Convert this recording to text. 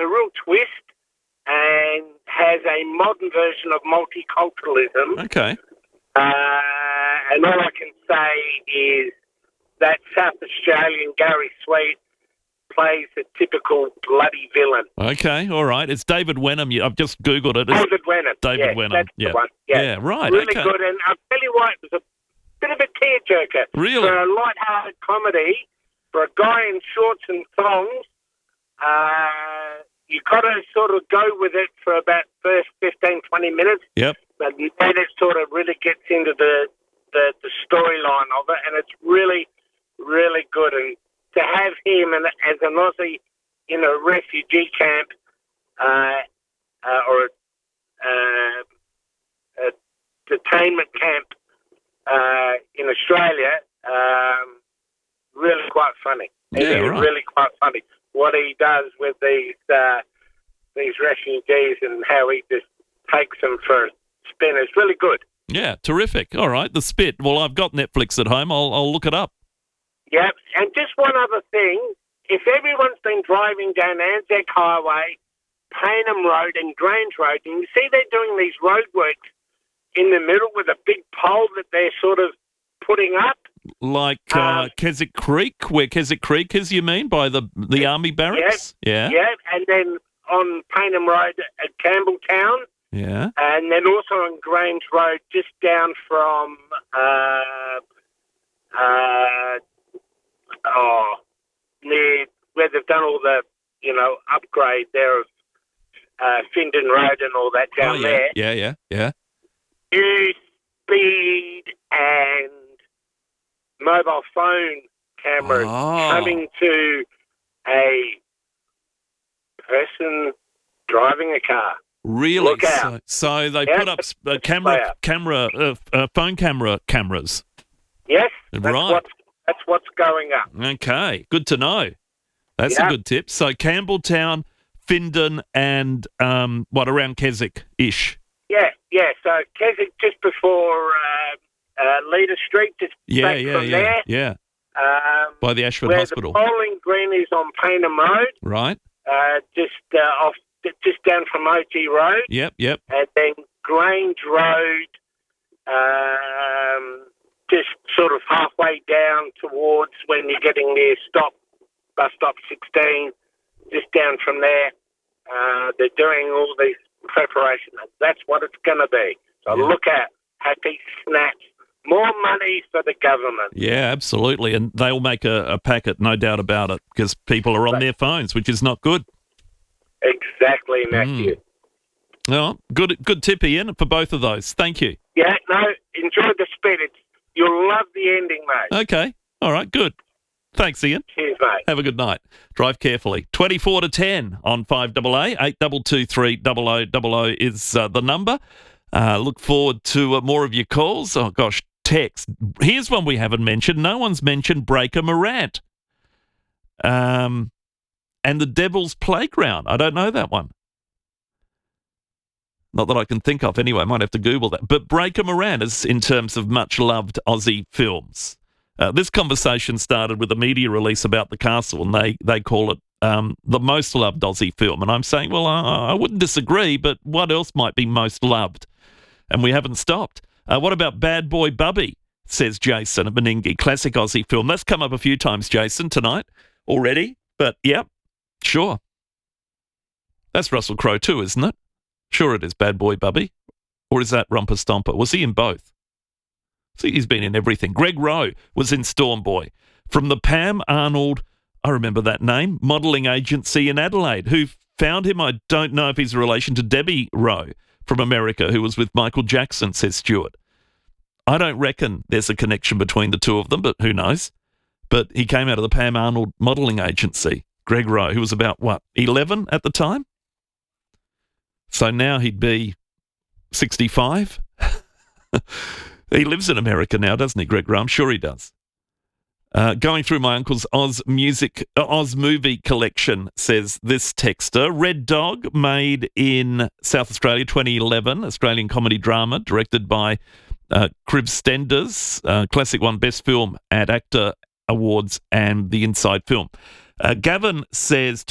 a real twist and has a modern version of multiculturalism. Okay. And all I can say is that South Australian Gary Sweet plays a typical bloody villain. Okay, all right. It's David Wenham. I've just Googled it. David Wenham. David Wenham. That's the one. Yeah, right. Really okay. good. And I'll tell you what, it was a bit of a tearjerker. Really? For a light-hearted comedy, for a guy in shorts and thongs, you got to sort of go with it for about first 15, 20 minutes. Yep. But then it sort of really gets into the storyline of it, and it's really, really good. And to have him as an Aussie in a refugee camp or a detainment camp in Australia, really quite funny. Yeah, right. Really quite funny. What he does with these refugees and how he just takes them for a spin is really good. Yeah, terrific. All right, The Spit. Well, I've got Netflix at home. I'll look it up. Yep. And just one other thing. If everyone's been driving down Anzac Highway, Payneham Road and Grange Road, and you see they're doing these roadworks in the middle with a big pole that they're sort of putting up. Like Keswick Creek, where Keswick Creek is, you mean, by the Army Barracks? Yeah. Yeah, and then on Payneham Road at Campbelltown. Yeah. And then also on Grange Road, just down from near where they've done all the, upgrade there of Findon Road and all that down there. Yeah. Use speed and mobile phone cameras coming to a person driving a car. Really? Look out. So they put up phone cameras. Yes, right. That's what's going up. Okay, good to know. That's a good tip. So Campbelltown, Findon, and around Keswick-ish? Yeah. So Keswick just before Leader Street, just back from there. Yeah. By the Ashford Hospital. Where the bowling green is on Payneham Road. Right. Just down from OG Road. Yep. And then Grange Road, just sort of halfway down towards when you're getting near bus stop 16, just down from there. They're doing all these preparations. That's what it's going to be. So look at Happy Snatch. More money for the government. Yeah, absolutely. And they'll make a packet, no doubt about it, because people are on their phones, which is not good. Exactly, Matthew. Well, good tip, Ian, for both of those. Thank you. Yeah, no, enjoy The Spit. You'll love the ending, mate. Okay. All right, good. Thanks, Ian. Cheers, mate. Have a good night. Drive carefully. 24 to 10 on 5AA. 8223 0000 is the number. Look forward to more of your calls. Oh, gosh, text. Here's one we haven't mentioned. No one's mentioned Breaker Morant. And the Devil's Playground. I don't know that one. Not that I can think of anyway. I might have to Google that. But Breaker Morant is in terms of much-loved Aussie films. This conversation started with a media release about The Castle, and they call it the most loved Aussie film. And I'm saying, well, I wouldn't disagree, but what else might be most loved? And we haven't stopped. What about Bad Boy Bubby, says Jason at Meningie. Classic Aussie film. That's come up a few times, Jason, tonight already. But, yep. Sure. That's Russell Crowe too, isn't it? Sure it is, Bad Boy Bubby. Or is that Romper Stomper? Was he in both? See, he's been in everything. Greg Rowe was in Storm Boy. From the Pam Arnold, I remember that name, modelling agency in Adelaide. Who found him? I don't know if he's a relation to Debbie Rowe from America, who was with Michael Jackson, says Stuart. I don't reckon there's a connection between the two of them, but who knows? But he came out of the Pam Arnold modelling agency. Greg Rowe, who was about, 11 at the time? So now he'd be 65? He lives in America now, doesn't he, Greg Rowe? I'm sure he does. Going through my uncle's Oz movie collection, says this texter. Red Dog, made in South Australia, 2011, Australian comedy drama, directed by Crib Stenders. Classic won Best Film at Actor Awards and the Inside Film. Gavin says